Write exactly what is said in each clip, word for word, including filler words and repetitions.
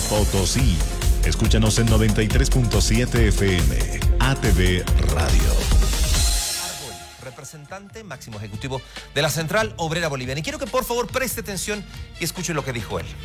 Potosí. Escúchanos en noventa y tres punto siete F M, A T V Radio. Representante máximo ejecutivo de la Central Obrera Boliviana. Y quiero que por favor preste atención y escuche lo que dijo él.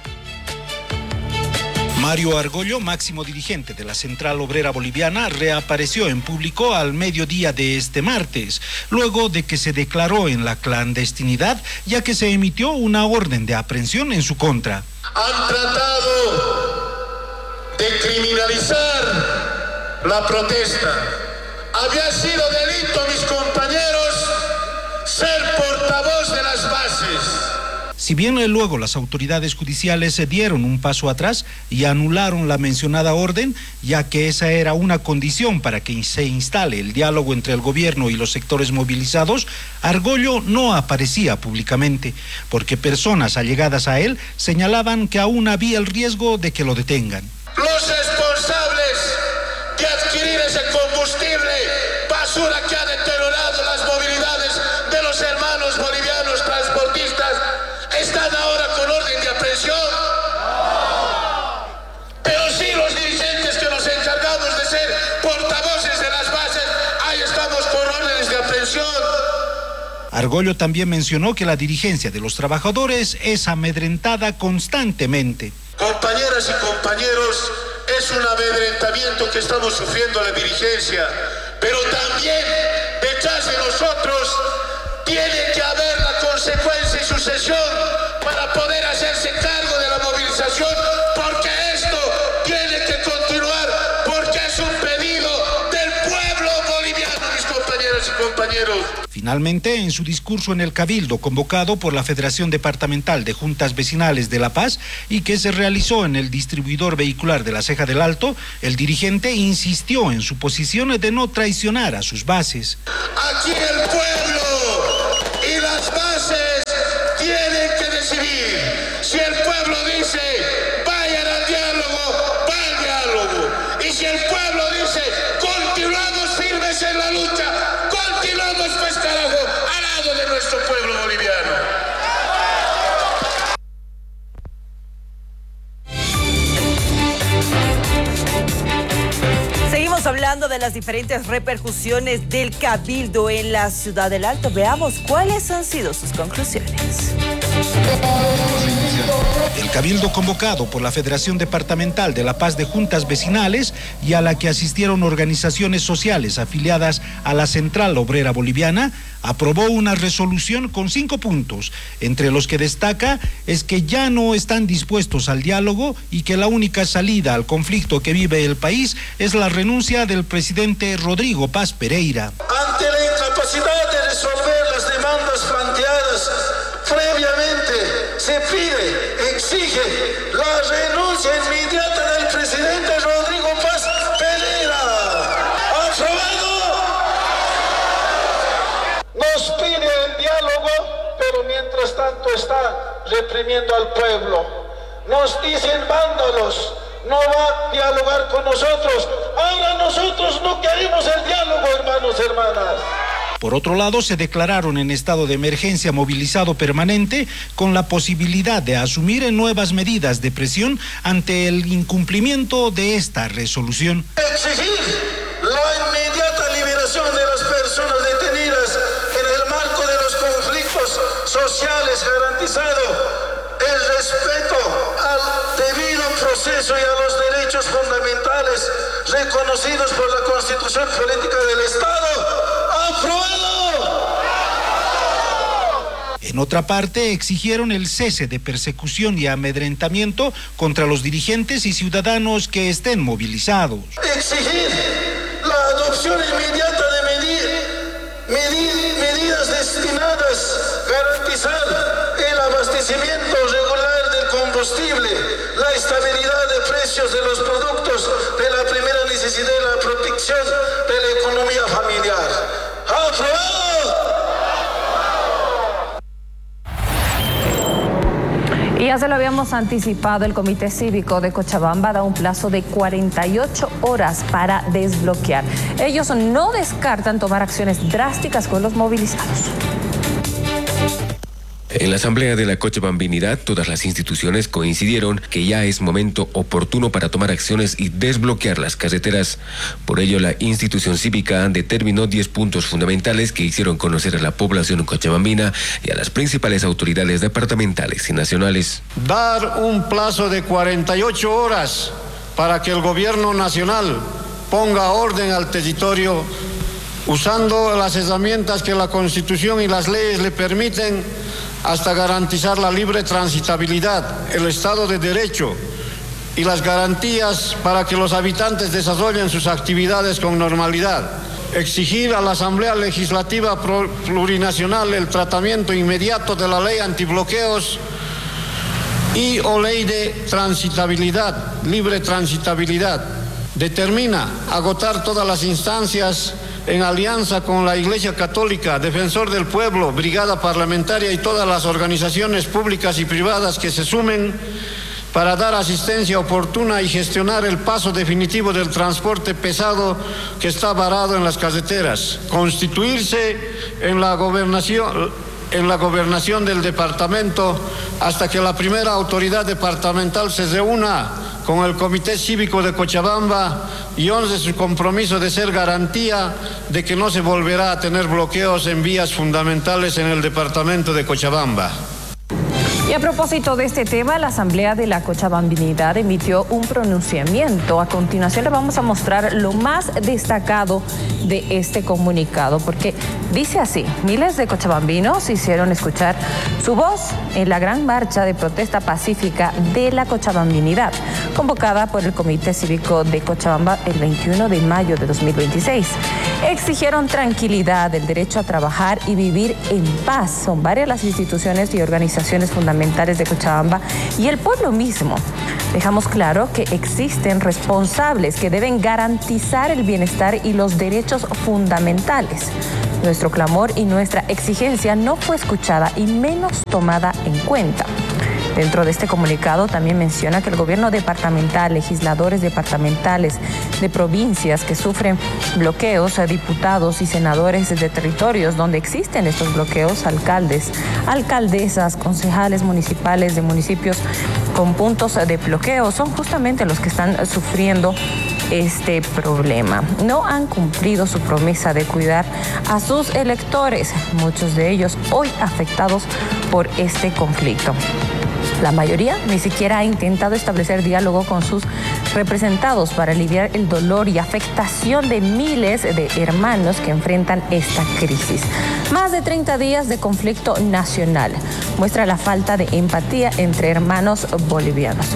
Mario Argollo, máximo dirigente de la Central Obrera Boliviana, reapareció en público al mediodía de este martes, luego de que se declaró en la clandestinidad, ya que se emitió una orden de aprehensión en su contra. Han tratado de criminalizar la protesta. Había sido delito, mis compañeros, ser portavoz de las bases. Si bien luego las autoridades judiciales se dieron un paso atrás y anularon la mencionada orden, ya que esa era una condición para que se instale el diálogo entre el gobierno y los sectores movilizados, Argollo no aparecía públicamente, porque personas allegadas a él señalaban que aún había el riesgo de que lo detengan. Los responsables de adquirir ese combustible, basura que ha deteriorado las movilidades de los hermanos bolivianos transportistas, están ahora con orden de aprehensión. Pero sí los dirigentes que nos encargamos de ser portavoces de las bases, ahí estamos con órdenes de aprehensión. Argollo también mencionó que la dirigencia de los trabajadores es amedrentada constantemente. Compañeras y compañeros, es un amedrentamiento que estamos sufriendo la dirigencia, pero también detrás de nosotros tiene que haber la consecuencia y sucesión para poder hacerse cargo de la movilización, porque esto tiene que continuar, porque es un pedido del pueblo boliviano, mis compañeras y compañeros. Finalmente, en su discurso en el Cabildo convocado por la Federación Departamental de Juntas Vecinales de La Paz y que se realizó en el distribuidor vehicular de la Ceja del Alto, el dirigente insistió en su posición de no traicionar a sus bases. Aquí el pueblo y las bases tienen que decidir. Si el pueblo dice vayan al diálogo, va al diálogo. Y si el pueblo dice continuamos firmes en la lucha, continuamos pues carajo al lado de nuestro pueblo boliviano. Seguimos hablando de las diferentes repercusiones del Cabildo en la Ciudad del Alto. Veamos cuáles han sido sus conclusiones. El Cabildo convocado por la Federación Departamental de La Paz de Juntas Vecinales y a la que asistieron organizaciones sociales afiliadas a la Central Obrera Boliviana aprobó una resolución con cinco puntos, entre los que destaca es que ya no están dispuestos al diálogo y que la única salida al conflicto que vive el país es la renuncia del presidente Rodrigo Paz Pereira. Ante la incapacidad de resolver las demandas planteadas previamente, se pide, exige la renuncia inmediata del presidente Rodrigo Paz Pereira. ¡Aprobado! Nos pide el diálogo, pero mientras tanto está reprimiendo al pueblo. Nos dicen vándalos, no va a dialogar con nosotros. Ahora nosotros no queremos el diálogo, hermanos, hermanas. Por otro lado, se declararon en estado de emergencia movilizado permanente con la posibilidad de asumir nuevas medidas de presión ante el incumplimiento de esta resolución. Exigir la inmediata liberación de las personas detenidas en el marco de los conflictos sociales, garantizado el respeto al debido proceso y a los derechos fundamentales reconocidos por la Constitución Política del Estado. ¡Aprobado! En otra parte, exigieron el cese de persecución y amedrentamiento contra los dirigentes y ciudadanos que estén movilizados. Exigir la adopción inmediata de medi- medi- medidas destinadas a garantizar el abastecimiento regular del combustible, la estabilidad de precios de los productos de la primera necesidad y la protección de la economía familiar. ¡Aprobado! Y ya se lo habíamos anticipado, el Comité Cívico de Cochabamba da un plazo de cuarenta y ocho horas para desbloquear. Ellos no descartan tomar acciones drásticas con los movilizados. En la asamblea de la Cochabambinidad, todas las instituciones coincidieron que ya es momento oportuno para tomar acciones y desbloquear las carreteras. Por ello, la institución cívica determinó diez puntos fundamentales que hicieron conocer a la población cochabambina y a las principales autoridades departamentales y nacionales. Dar un plazo de cuarenta y ocho horas para que el gobierno nacional ponga orden al territorio usando las herramientas que la Constitución y las leyes le permiten, hasta garantizar la libre transitabilidad, el Estado de Derecho y las garantías para que los habitantes desarrollen sus actividades con normalidad. Exigir a la Asamblea Legislativa Plurinacional el tratamiento inmediato de la ley antibloqueos y o ley de transitabilidad, libre transitabilidad. Determina agotar todas las instancias en alianza con la Iglesia Católica, Defensor del Pueblo, Brigada Parlamentaria y todas las organizaciones públicas y privadas que se sumen para dar asistencia oportuna y gestionar el paso definitivo del transporte pesado que está varado en las carreteras. Constituirse en la gobernación, en la gobernación del departamento hasta que la primera autoridad departamental se reúna con el Comité Cívico de Cochabamba y honre su compromiso de ser garantía de que no se volverá a tener bloqueos en vías fundamentales en el departamento de Cochabamba. Y a propósito de este tema, la Asamblea de la Cochabambinidad emitió un pronunciamiento. A continuación le vamos a mostrar lo más destacado de este comunicado, porque dice así: miles de cochabambinos hicieron escuchar su voz en la gran marcha de protesta pacífica de la Cochabambinidad, convocada por el Comité Cívico de Cochabamba el veintiuno de mayo de dos mil veintiséis. Exigieron tranquilidad, el derecho a trabajar y vivir en paz. Son varias las instituciones y organizaciones fundamentales de Cochabamba y el pueblo mismo. Dejamos claro que existen responsables que deben garantizar el bienestar y los derechos fundamentales. Nuestro clamor y nuestra exigencia no fue escuchada y menos tomada en cuenta. Dentro de este comunicado también menciona que el gobierno departamental, legisladores departamentales de provincias que sufren bloqueos, diputados y senadores de territorios donde existen estos bloqueos, alcaldes, alcaldesas, concejales municipales de municipios con puntos de bloqueo, son justamente los que están sufriendo este problema. No han cumplido su promesa de cuidar a sus electores, muchos de ellos hoy afectados por este conflicto. La mayoría ni siquiera ha intentado establecer diálogo con sus representados para aliviar el dolor y afectación de miles de hermanos que enfrentan esta crisis. Más de treinta días de conflicto nacional muestra la falta de empatía entre hermanos bolivianos.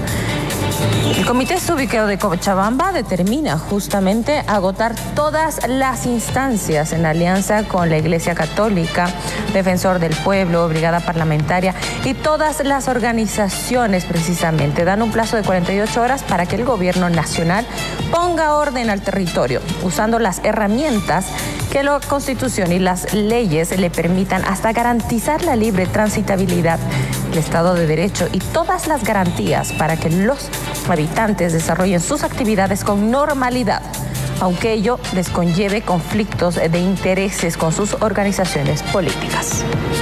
El Comité Cívico de Cochabamba determina justamente agotar todas las instancias en alianza con la Iglesia Católica, Defensor del Pueblo, Brigada Parlamentaria y todas las organizaciones precisamente. Dan un plazo de cuarenta y ocho horas para que el gobierno nacional ponga orden al territorio, usando las herramientas que la Constitución y las leyes le permitan, hasta garantizar la libre transitabilidad, el Estado de Derecho y todas las garantías para que los habitantes desarrollen sus actividades con normalidad, aunque ello les conlleve conflictos de intereses con sus organizaciones políticas.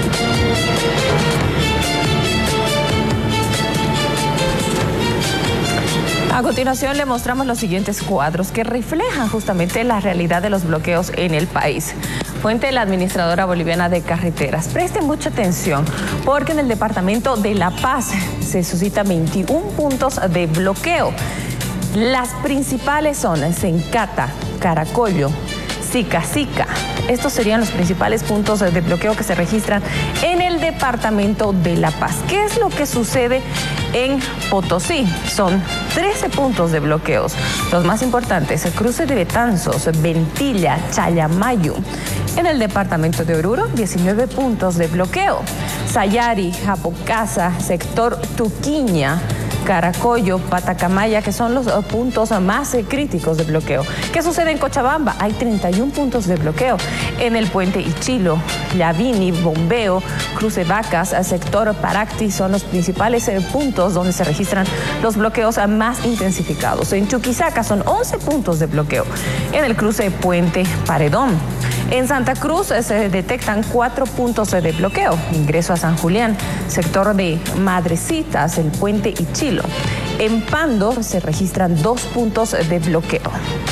A continuación le mostramos los siguientes cuadros que reflejan justamente la realidad de los bloqueos en el país. Fuente de la Administradora Boliviana de Carreteras. Presten mucha atención porque en el departamento de La Paz se suscitan veintiún puntos de bloqueo. Las principales son Sencata, Caracollo, Sica Sica. Estos serían los principales puntos de bloqueo que se registran en el departamento de La Paz. ¿Qué es lo que sucede en Potosí? Son trece puntos de bloqueos. Los más importantes, el cruce de Betanzos, Ventilla, Chayamayu. En el departamento de Oruro, diecinueve puntos de bloqueo. Sayari, Japocasa, sector Tuquiña, Caracollo, Patacamaya, que son los puntos más críticos de bloqueo. ¿Qué sucede en Cochabamba? Hay treinta y un puntos de bloqueo. En el puente Ichilo, Llavini, Bombeo, Cruce Vacas, sector Paracti son los principales puntos donde se registran los bloqueos más intensificados. En Chuquisaca son once puntos de bloqueo. En el cruce Puente Paredón. En Santa Cruz se detectan cuatro puntos de bloqueo. Ingreso a San Julián, sector de Madrecitas, El Puente y Chilo. En Pando se registran dos puntos de bloqueo.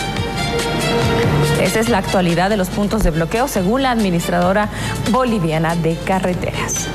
Esa es la actualidad de los puntos de bloqueo según la administradora boliviana de carreteras.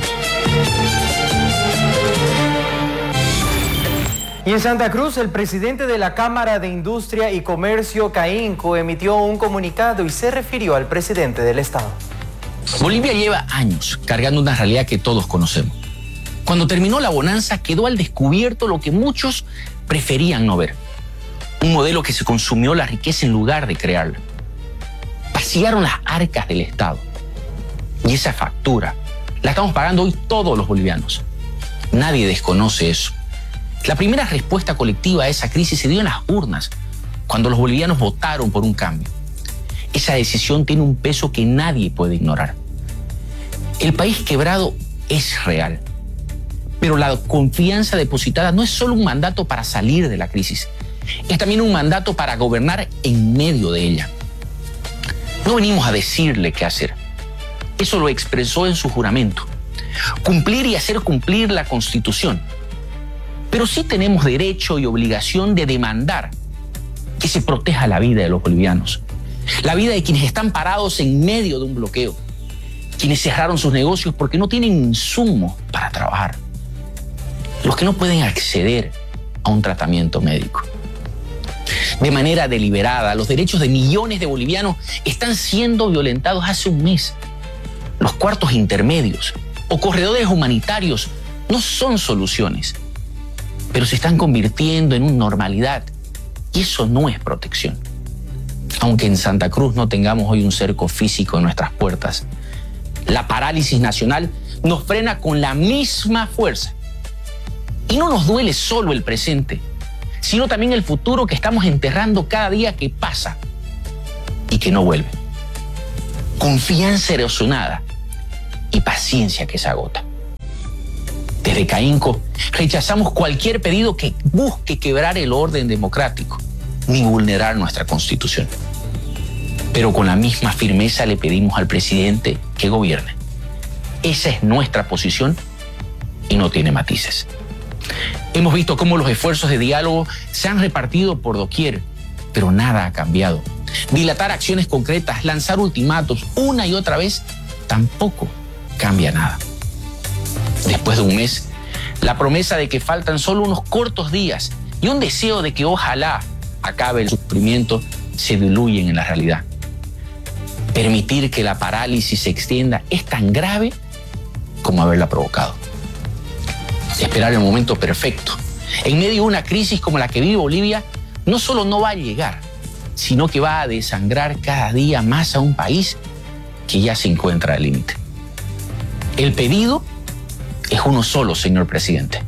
Y en Santa Cruz, el presidente de la Cámara de Industria y Comercio, CAINCO, emitió un comunicado y se refirió al presidente del Estado. Bolivia lleva años cargando una realidad que todos conocemos. Cuando terminó la bonanza, quedó al descubierto lo que muchos preferían no ver. Un modelo que se consumió la riqueza en lugar de crearla. Vaciaron las arcas del Estado. Y esa factura la estamos pagando hoy todos los bolivianos. Nadie desconoce eso. La primera respuesta colectiva a esa crisis se dio en las urnas, cuando los bolivianos votaron por un cambio. Esa decisión tiene un peso que nadie puede ignorar. El país quebrado es real, pero la confianza depositada no es solo un mandato para salir de la crisis, es también un mandato para gobernar en medio de ella. No venimos a decirle qué hacer. Eso lo expresó en su juramento. Cumplir y hacer cumplir la Constitución. Pero sí tenemos derecho y obligación de demandar que se proteja la vida de los bolivianos, la vida de quienes están parados en medio de un bloqueo, quienes cerraron sus negocios porque no tienen insumos para trabajar, los que no pueden acceder a un tratamiento médico. De manera deliberada, los derechos de millones de bolivianos están siendo violentados hace un mes. Los cuartos intermedios o corredores humanitarios no son soluciones, pero se están convirtiendo en una normalidad y eso no es protección. Aunque en Santa Cruz no tengamos hoy un cerco físico en nuestras puertas, la parálisis nacional nos frena con la misma fuerza. Y no nos duele solo el presente, sino también el futuro que estamos enterrando cada día que pasa y que no vuelve. Confianza erosionada y paciencia que se agota. Desde CAINCO rechazamos cualquier pedido que busque quebrar el orden democrático ni vulnerar nuestra Constitución. Pero con la misma firmeza le pedimos al presidente que gobierne. Esa es nuestra posición y no tiene matices. Hemos visto cómo los esfuerzos de diálogo se han repartido por doquier, pero nada ha cambiado. Dilatar acciones concretas, lanzar ultimátos una y otra vez, tampoco cambia nada. Después de un mes, la promesa de que faltan solo unos cortos días y un deseo de que ojalá acabe el sufrimiento se diluyen en la realidad. Permitir que la parálisis se extienda es tan grave como haberla provocado. Esperar el momento perfecto, en medio de una crisis como la que vive Bolivia, no solo no va a llegar, sino que va a desangrar cada día más a un país que ya se encuentra al límite. El pedido es uno solo, señor presidente.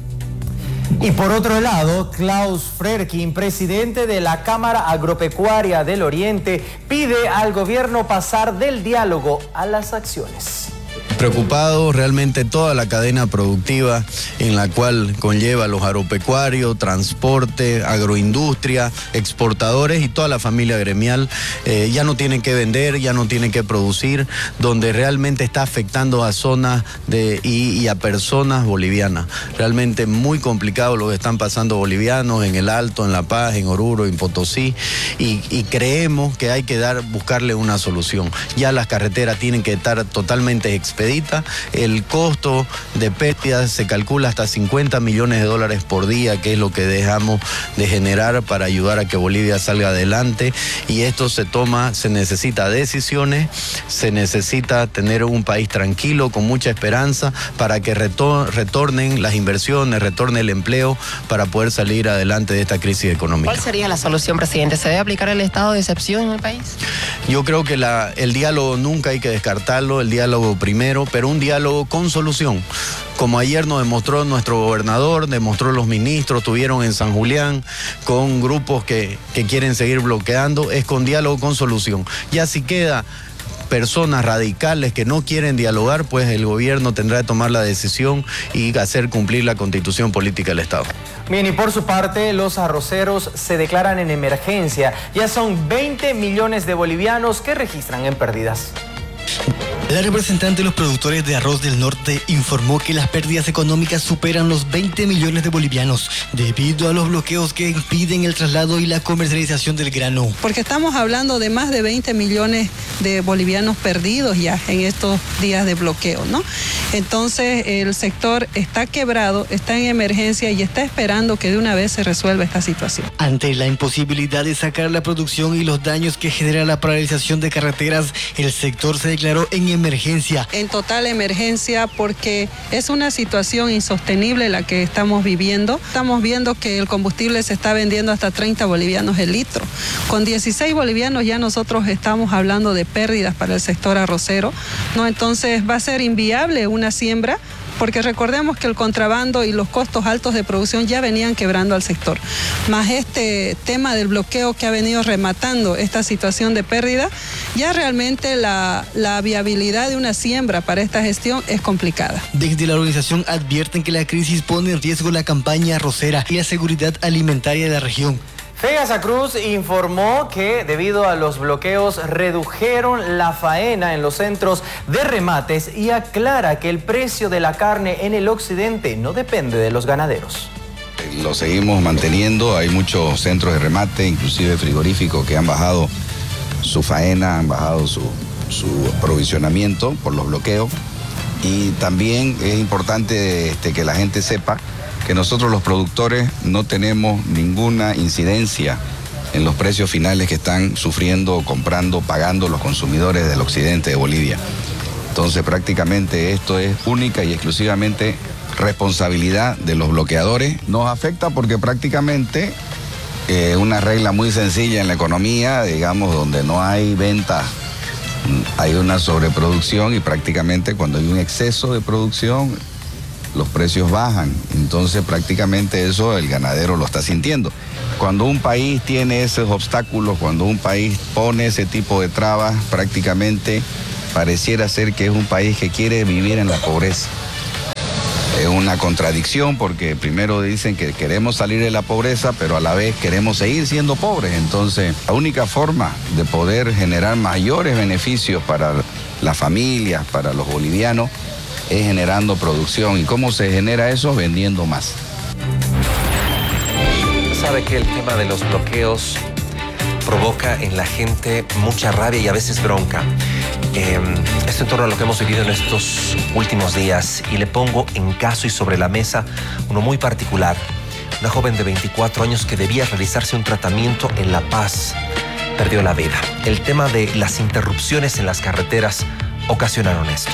Y por otro lado, Klaus Frerkin, presidente de la Cámara Agropecuaria del Oriente, pide al gobierno pasar del diálogo a las acciones. Preocupado realmente toda la cadena productiva en la cual conlleva los agropecuarios, transporte, agroindustria, exportadores y toda la familia gremial. Eh, ya no tienen que vender, ya no tienen que producir, donde realmente está afectando a zonas de, y, y a personas bolivianas. Realmente muy complicado lo que están pasando bolivianos en el Alto, en La Paz, en Oruro, en Potosí, y, y creemos que hay que dar, buscarle una solución. Ya las carreteras tienen que estar totalmente expeditas. El costo de pérdidas se calcula hasta cincuenta millones de dólares por día, que es lo que dejamos de generar para ayudar a que Bolivia salga adelante. Y esto se toma, se necesita decisiones, se necesita tener un país tranquilo, con mucha esperanza, para que retor- retornen las inversiones, retorne el empleo, para poder salir adelante de esta crisis económica. ¿Cuál sería la solución, presidente? ¿Se debe aplicar el estado de excepción en el país? Yo creo que la, el diálogo nunca hay que descartarlo, el diálogo primero, pero un diálogo con solución. Como ayer nos demostró nuestro gobernador, demostró los ministros, estuvieron en San Julián con grupos que, que quieren seguir bloqueando, es con diálogo con solución. Ya si queda personas radicales que no quieren dialogar, pues el gobierno tendrá que tomar la decisión y hacer cumplir la constitución política del Estado. Bien, y por su parte, los arroceros se declaran en emergencia. Ya son veinte millones de bolivianos que registran en pérdidas. La representante de los productores de arroz del norte informó que las pérdidas económicas superan los veinte millones de bolivianos debido a los bloqueos que impiden el traslado y la comercialización del grano. Porque estamos hablando de más de veinte millones de bolivianos perdidos ya en estos días de bloqueo, ¿no? Entonces el sector está quebrado, está en emergencia y está esperando que de una vez se resuelva esta situación. Ante la imposibilidad de sacar la producción y los daños que genera la paralización de carreteras, el sector se declaró en emergencia. En total emergencia porque es una situación insostenible la que estamos viviendo. Estamos viendo que el combustible se está vendiendo hasta treinta bolivianos el litro. Con dieciséis bolivianos ya nosotros estamos hablando de pérdidas para el sector arrocero, ¿no? Entonces va a ser inviable una siembra, porque recordemos que el contrabando y los costos altos de producción ya venían quebrando al sector. Más este tema del bloqueo que ha venido rematando esta situación de pérdida, ya realmente la, la viabilidad de una siembra para esta gestión es complicada. Desde la organización advierten que la crisis pone en riesgo la campaña arrocera y la seguridad alimentaria de la región. Fegasa Cruz informó que debido a los bloqueos redujeron la faena en los centros de remates y aclara que el precio de la carne en el occidente no depende de los ganaderos. Lo seguimos manteniendo, hay muchos centros de remate, inclusive frigoríficos, que han bajado su faena, han bajado su, su aprovisionamiento por los bloqueos. Y también es importante este, que la gente sepa que nosotros los productores no tenemos ninguna incidencia en los precios finales que están sufriendo, comprando, pagando los consumidores del occidente de Bolivia. Entonces prácticamente esto es única y exclusivamente responsabilidad de los bloqueadores. Nos afecta porque prácticamente eh, una regla muy sencilla en la economía, digamos, donde no hay venta, hay una sobreproducción y prácticamente cuando hay un exceso de producción, los precios bajan, entonces prácticamente eso el ganadero lo está sintiendo. Cuando un país tiene esos obstáculos, cuando un país pone ese tipo de trabas, prácticamente pareciera ser que es un país que quiere vivir en la pobreza. Es una contradicción porque primero dicen que queremos salir de la pobreza, pero a la vez queremos seguir siendo pobres. Entonces, la única forma de poder generar mayores beneficios para las familias, para los bolivianos, es generando producción. ¿Y cómo se genera eso? Vendiendo más. Sabe que el tema de los bloqueos provoca en la gente mucha rabia y a veces bronca. Eh, esto en torno a lo que hemos vivido en estos últimos días, y le pongo en caso y sobre la mesa uno muy particular. Una joven de veinticuatro años que debía realizarse un tratamiento en La Paz perdió la vida. El tema de las interrupciones en las carreteras ocasionaron esto.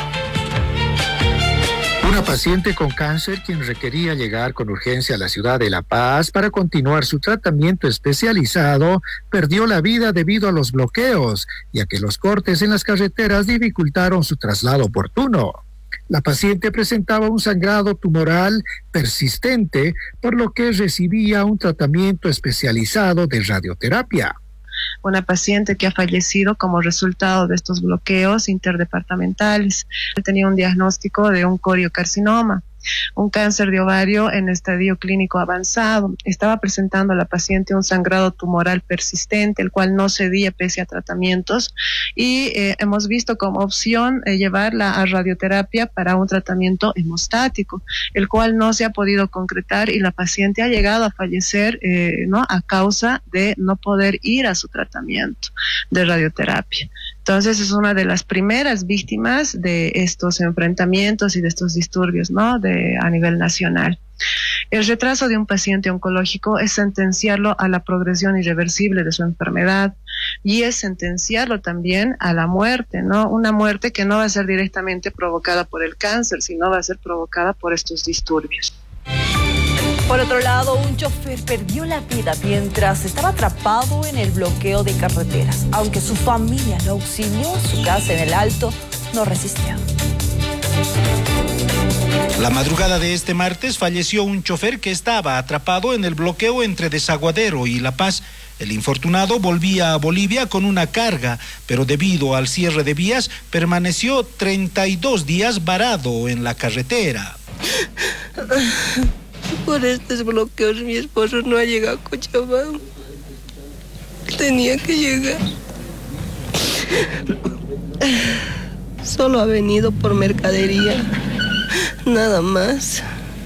Una paciente con cáncer quien requería llegar con urgencia a la ciudad de La Paz para continuar su tratamiento especializado perdió la vida debido a los bloqueos, ya que los cortes en las carreteras dificultaron su traslado oportuno. La paciente presentaba un sangrado tumoral persistente, por lo que recibía un tratamiento especializado de radioterapia. Una paciente que ha fallecido como resultado de estos bloqueos interdepartamentales. Tenía un diagnóstico de un coriocarcinoma, un cáncer de ovario en estadio clínico avanzado. Estaba presentando a la paciente un sangrado tumoral persistente, el cual no cedía pese a tratamientos, y eh, hemos visto como opción eh, llevarla a radioterapia para un tratamiento hemostático, el cual no se ha podido concretar y la paciente ha llegado a fallecer eh, ¿no? a causa de no poder ir a su tratamiento de radioterapia. Entonces es una de las primeras víctimas de estos enfrentamientos y de estos disturbios, ¿no? de, a nivel nacional. El retraso de un paciente oncológico es sentenciarlo a la progresión irreversible de su enfermedad y es sentenciarlo también a la muerte, ¿no? Una muerte que no va a ser directamente provocada por el cáncer, sino va a ser provocada por estos disturbios. Por otro lado, un chofer perdió la vida mientras estaba atrapado en el bloqueo de carreteras. Aunque su familia lo auxilió, su casa en el Alto no resistió. La madrugada de este martes falleció un chofer que estaba atrapado en el bloqueo entre Desaguadero y La Paz. El infortunado volvía a Bolivia con una carga, pero debido al cierre de vías permaneció treinta y dos días varado en la carretera. Por estos bloqueos mi esposo no ha llegado a Cochabamba. Tenía que llegar. Solo ha venido por mercadería. Nada más.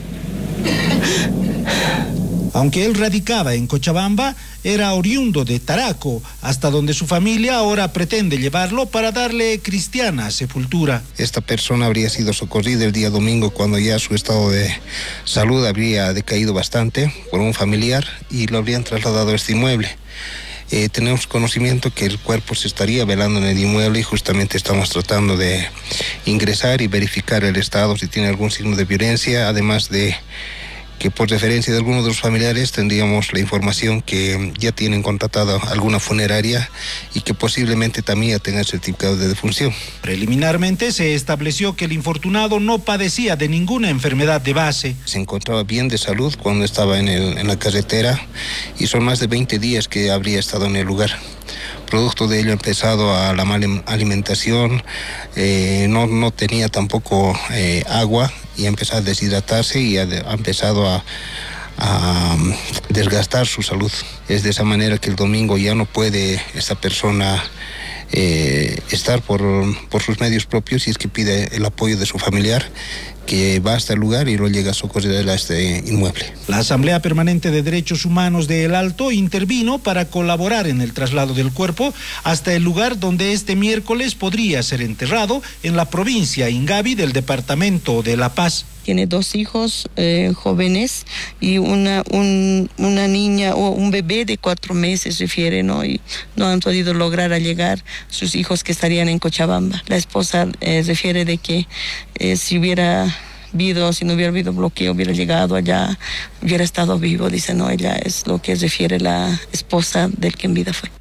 Aunque él radicaba en Cochabamba, era oriundo de Taraco, hasta donde su familia ahora pretende llevarlo para darle cristiana sepultura. Esta persona habría sido socorrida el día domingo cuando ya su estado de salud habría decaído bastante por un familiar y lo habrían trasladado a este inmueble. Eh, tenemos conocimiento que el cuerpo se estaría velando en el inmueble y justamente estamos tratando de ingresar y verificar el estado, si tiene algún signo de violencia, además de que por referencia de algunos de los familiares tendríamos la información que ya tienen contratada alguna funeraria y que posiblemente también ya tenga certificado de defunción. Preliminarmente se estableció que el infortunado no padecía de ninguna enfermedad de base. Se encontraba bien de salud cuando estaba en, el, en la carretera y son más de veinte días que habría estado en el lugar. Producto de ello ha empezado a la mala alimentación, eh, no, no tenía tampoco eh, agua y ha empezado a deshidratarse y ha, ha empezado a, a desgastar su salud. Es de esa manera que el domingo ya no puede esta persona eh, estar por, por sus medios propios y es que pide el apoyo de su familiar, que va hasta el lugar y lo llega a socorrer a este inmueble. La Asamblea Permanente de Derechos Humanos de El Alto intervino para colaborar en el traslado del cuerpo hasta el lugar donde este miércoles podría ser enterrado, en la provincia Ingavi del departamento de La Paz. Tiene dos hijos eh, jóvenes y una, un, una niña o un bebé de cuatro meses, refiere, ¿no? Y no han podido lograr a llegar sus hijos que estarían en Cochabamba. La esposa eh, refiere de que eh, si hubiera habido, si no hubiera habido bloqueo, hubiera llegado allá, hubiera estado vivo, dice, no, ella es lo que refiere la esposa del que en vida fue.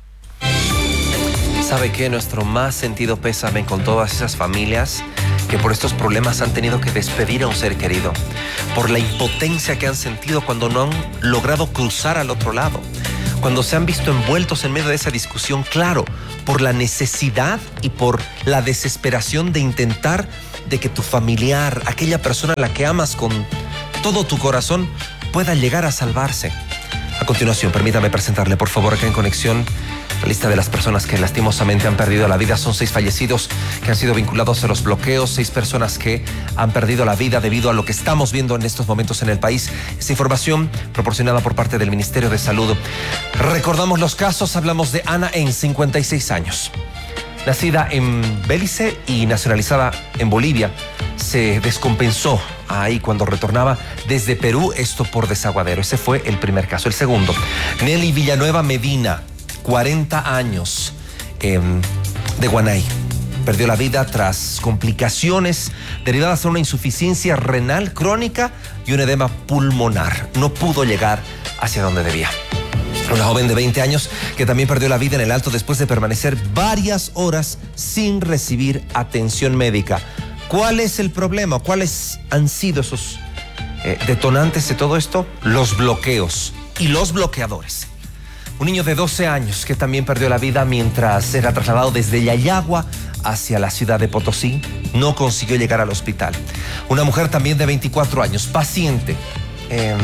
¿Sabe qué? Nuestro más sentido pésame con todas esas familias que por estos problemas han tenido que despedir a un ser querido, por la impotencia que han sentido cuando no han logrado cruzar al otro lado, cuando se han visto envueltos en medio de esa discusión, claro, por la necesidad y por la desesperación de intentar de que tu familiar, aquella persona a la que amas con todo tu corazón, pueda llegar a salvarse. A continuación, permítame presentarle, por favor, acá en Conexión, la lista de las personas que lastimosamente han perdido la vida. Son seis fallecidos que han sido vinculados a los bloqueos, seis personas que han perdido la vida debido a lo que estamos viendo en estos momentos en el país. Esta información proporcionada por parte del Ministerio de Salud. Recordamos los casos, hablamos de Ana En, cincuenta y seis años. Nacida en Belice y nacionalizada en Bolivia, se descompensó ahí cuando retornaba desde Perú, esto por Desaguadero. Ese fue el primer caso. El segundo, Nelly Villanueva Medina, cuarenta años, eh, de Guanay. Perdió la vida tras complicaciones derivadas de una insuficiencia renal crónica y un edema pulmonar. No pudo llegar hacia donde debía. Una joven de veinte años que también perdió la vida en El Alto después de permanecer varias horas sin recibir atención médica. ¿Cuál es el problema? ¿Cuáles han sido esos eh, detonantes de todo esto? Los bloqueos y los bloqueadores. Un niño de doce años que también perdió la vida mientras era trasladado desde Yayagua hacia la ciudad de Potosí. No consiguió llegar al hospital. Una mujer también de veinticuatro años, paciente eh,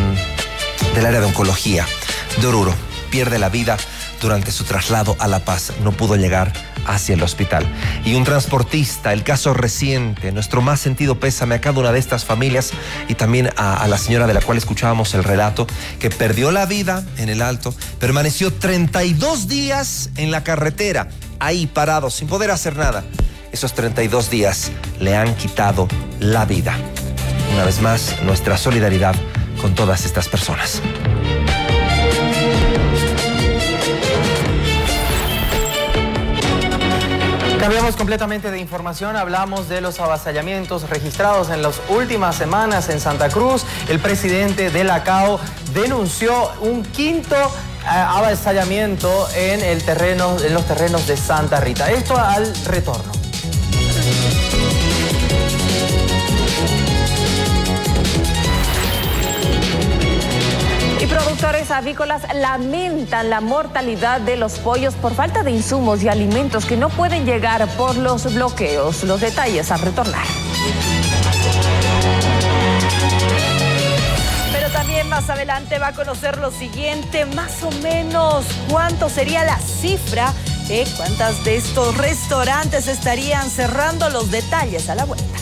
del área de oncología de Oruro, pierde la vida durante su traslado a La Paz. No pudo llegar hacia el hospital. Y un transportista, el caso reciente, nuestro más sentido pésame a cada una de estas familias y también a, a la señora de la cual escuchábamos el relato, que perdió la vida en El Alto, permaneció treinta y dos días en la carretera, ahí parado, sin poder hacer nada. Esos treinta y dos días le han quitado la vida. Una vez más, nuestra solidaridad con todas estas personas. Cambiamos completamente de información, hablamos de los avasallamientos registrados en las últimas semanas en Santa Cruz. El presidente de la C A O denunció un quinto eh, avasallamiento en, el terreno, en los terrenos de Santa Rita. Esto al retorno. Productores avícolas lamentan la mortalidad de los pollos por falta de insumos y alimentos que no pueden llegar por los bloqueos. Los detalles al retornar. Pero también más adelante va a conocer lo siguiente, más o menos cuánto sería la cifra, eh, cuántas de estos restaurantes estarían cerrando. Los detalles a la vuelta.